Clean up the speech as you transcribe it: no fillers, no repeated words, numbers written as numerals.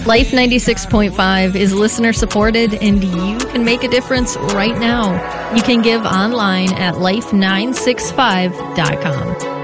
Life 96.5 is listener supported, and you can make a difference right now. You can give online at life965.com.